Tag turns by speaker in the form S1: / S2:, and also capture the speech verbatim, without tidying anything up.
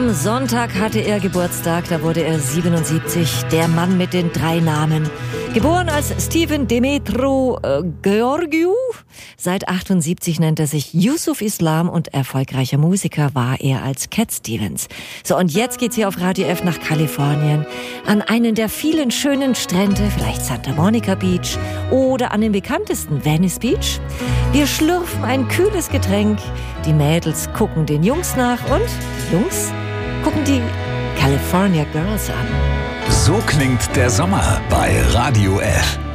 S1: Am Sonntag hatte er Geburtstag, da wurde er siebenundsiebzig, der Mann mit den drei Namen. Geboren als Steven Demetru äh, Georgiou. Seit achtundsiebzig nennt er sich Yusuf Islam und erfolgreicher Musiker war er als Cat Stevens. So, und jetzt geht's hier auf Radio F nach Kalifornien, an einen der vielen schönen Strände, vielleicht Santa Monica Beach oder an den bekanntesten Venice Beach. Wir schlürfen ein kühles Getränk, die Mädels gucken den Jungs nach und die Jungs gucken die California Girls an.
S2: So klingt der Sommer bei Radio F.